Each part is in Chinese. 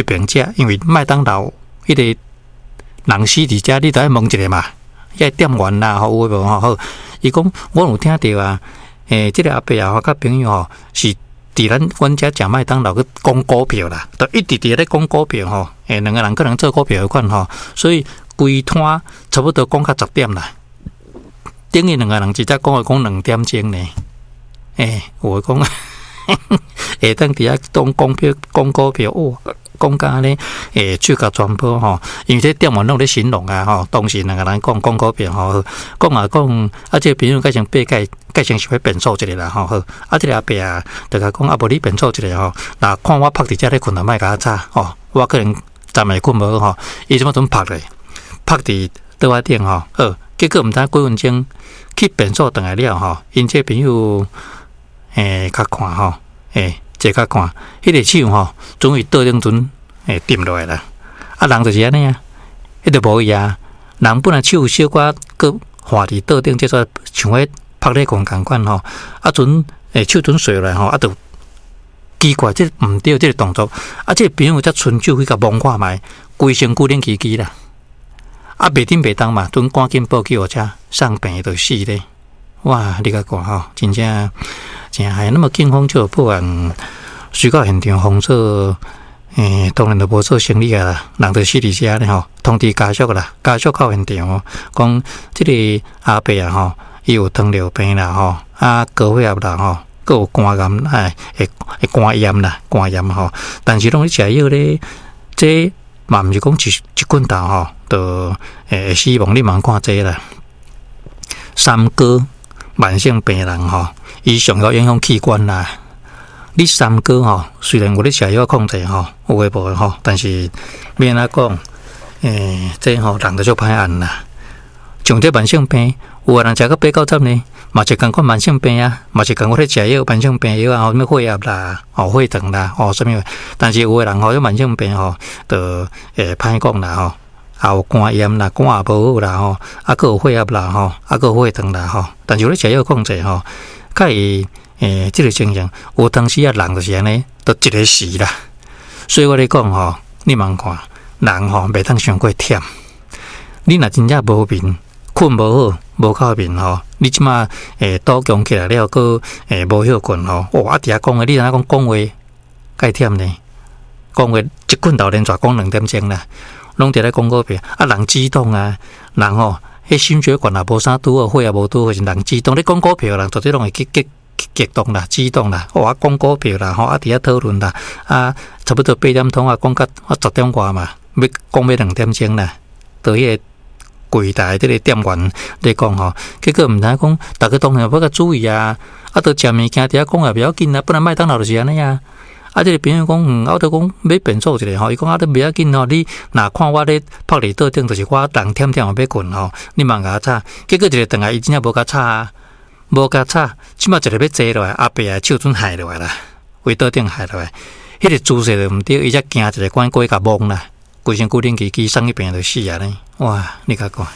边食，因为麦当劳迄个人死伫遮，你都要问一下嘛，遐店员啦，有诶无吼好。伊讲我有听到啊，即个阿伯啊，甲朋友吼是伫阮遮食麦当劳去讲股票啦，就一直咧讲股票吼，两个人可能做股票有款吼，所以规摊差不多讲到10点啦。等于两个人直接讲2点钟呢，有讲下当伫遐讲股票讲股票哦。讲甲咧，手甲全部吼，因为这店员拢咧形容啊吼，当时两个人讲股票吼，讲啊讲，这个朋友改成被改成是要变数一个啦吼，好，这个阿伯啊，就甲讲无你变数一个吼，那看我拍伫遮咧困啊，莫甲我吵吼，我可能暂时困无吼，伊怎么拍咧？拍伫桌仔顶吼，结果毋知几分钟去变数转来了吼，因这朋友较看吼，坐较看，迄个手吼，总于桌顶阵沉落来啦。啊，人就是安尼啊，迄个无伊啊。人本来手小可搁滑伫桌顶，即说像迄拍咧共款吼。啊，阵手阵碎落来吼，啊，就奇怪，即毋对，即个动作。啊，即个朋友才伸手去甲摸看觅，规身躯冷叽啦。啊，袂顶袂当嘛，阵赶紧报救护车，送病就死咧。哇，你甲看吼，真正害。那么警方就有报案，随到现场封锁，当然就无做生理啊啦，人就死伫遮咧吼，通知家属啦，家属到现场讲即个阿伯啊吼，伊有糖尿病啦吼，啊高血压啦吼，佮有肝癌，会肝炎啦，肝炎吼，但是拢咧食药咧，这嘛毋是讲一棍头吼，就会死亡，你慢看这啦，三高。慢性病人吼，伊上要影响器官啦。你三高吼，虽然有咧食药控制吼，有诶无诶吼，但是免安讲，这吼人就足歹按啦。像这慢性病，有诶人食到8、9针呢，嘛是共款慢性病啊，嘛是共我咧食药慢性病药啊，什么血压啦，血糖啦，什么。但是有诶人吼，这慢性病吼，就歹讲啦吼。也有肝炎啦，肝也无好啦吼，啊，佮有血压啦吼，啊，佮有血糖啦吼。但是咧食药控制吼，较会即个情形，有当时啊人就是安尼，都一个死啦。所以我咧讲吼，你慢看，人吼袂当伤过忝。你若真正无眠，困无好，无够眠吼，你即马倒强起来了，佮无休困吼，啊，伫遐讲诶，你若讲话，介忝呢？讲话一困头连续讲2点钟啦。拢伫咧讲股票，啊，人激动啊，人吼，迄心血管也无啥拄好，血也无拄好，是人激动。你讲股票，人绝对拢会激动啦，激动啦，我讲股票啦，吼，啊，伫遐讨论啦，啊，差不多8点钟啊，讲到10点外嘛，要讲要2点钟啦，到迄个柜台即个店员咧讲吼，结果毋知讲，逐个当然要较注意啊，啊，到食物件伫遐讲也袂要紧啊，本来麦当劳就是安尼啊。啊！这个朋友讲，我都讲要变数一个吼，伊讲都袂要紧吼，你若看我咧拍伫桌顶，就是我人忝要困吼，你莫甲我吵。结果一个转来，伊真正无甲吵啊，无甲吵，即马一个要坐落来，阿伯啊手准害落来啦，为桌顶害落来，迄个姿势就毋对，伊才惊一个关过去甲摸啦，规身躯冷叽叽，送去病就死啊咧！哇！你甲看，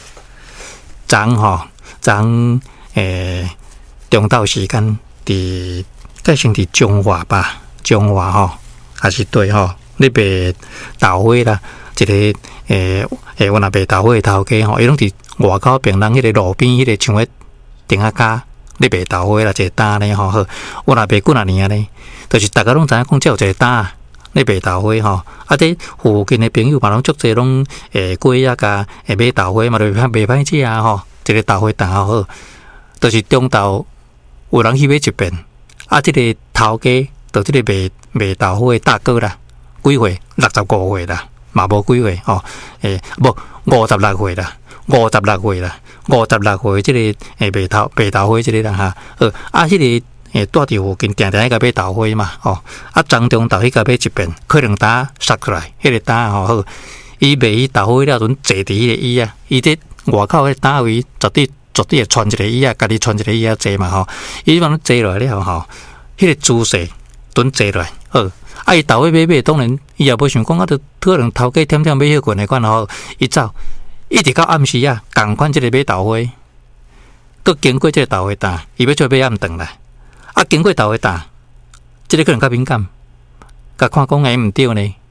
中昼时间伫改成伫中华吧。中华吼，还是对吼，你卖豆花啦，一个我若卖豆花的头家吼，伊拢伫外口边人迄个路边迄个像迄顶下架，你卖豆花啦，一个担咧吼，好，我若卖几啊年咧，就是大家拢知影讲，只有一个担，你卖豆花吼，啊，这附近的朋友嘛，拢足济拢过遐甲买豆花嘛，就袂歹食啊吼，一个豆花担好，就是中昼有人去买一遍，啊，这个头家。到这个卖豆花的大哥啦，几岁？65岁啦，嘛无几岁哦，无56岁啦，56岁啦，56岁这个卖豆花这个啦哈，啊，迄个住伫附近定迄个买豆花嘛，哦，啊，中昼迄个买一遍，可能打杀出来，迄个打吼好，伊卖伊豆花了，阵坐伫迄个椅啊，伊这外口迄单位绝对会穿一个椅啊，家己穿一个椅啊坐嘛吼，伊往坐落来了吼，迄个姿势。蹲坐落来，啊！伊豆花买，当然伊也无想讲，就可能头家忝买迄款的款吼，伊走，一直到暗时啊，共款即个买豆花，佮经过即个豆花担，伊要出买暗顿啦，啊，经过豆花担，即个可能较敏感，甲看讲毋对呢，